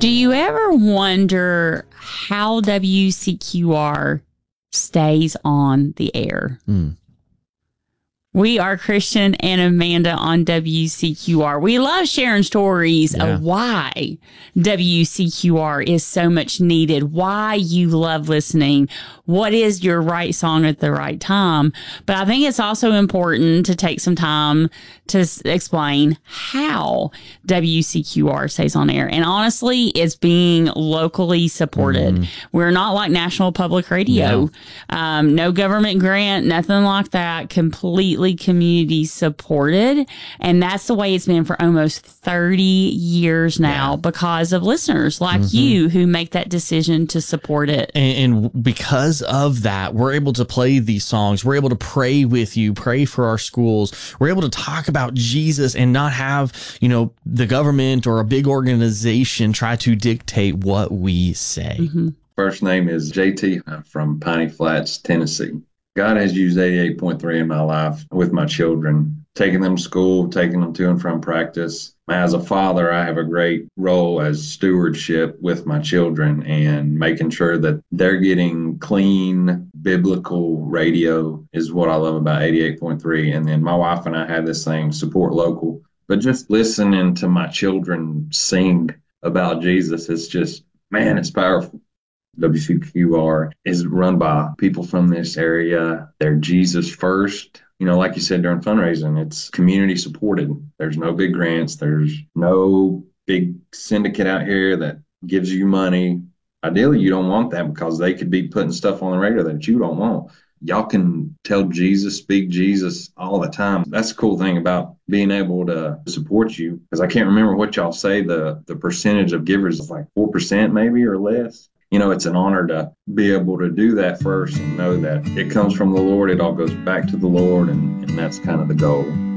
Do you ever wonder how WCQR stays on the air? We are Christian and Amanda on WCQR. We love sharing stories of why WCQR is so much needed, why you love listening, what is your right song at the right time. But I think it's also important to take some time to explain how WCQR stays on air. And honestly, it's being locally supported. We're not like National Public Radio. No government grant, nothing like that. Completely community supported. And that's the way it's been for almost 30 years now because of listeners like you who make that decision to support it. And because of that, we're able to play these songs. We're able to pray with you, pray for our schools. We're able to talk about Jesus and not have, the government or a big organization try to dictate what we say. First name is JT. I'm from Piney Flats, Tennessee. God has used 88.3 in my life with my children, taking them to school, taking them to and from practice. As a father, I have a great role as stewardship with my children and making sure that they're getting clean, biblical radio is what I love about 88.3. And then my wife and I have this thing, support local. But just listening to my children sing about Jesus, it's just, man, it's powerful. WCQR is run by people from this area. They're Jesus first. Like you said, during fundraising, it's community supported. There's no big grants. There's no big syndicate out here that gives you money. Ideally, you don't want that because they could be putting stuff on the radio that you don't want. Y'all can tell Jesus, speak Jesus all the time. That's the cool thing about being able to support you, because I can't remember what y'all say. The percentage of givers is like 4% maybe or less. It's an honor to be able to do that first and know that it comes from the Lord. It all goes back to the Lord, and that's kind of the goal.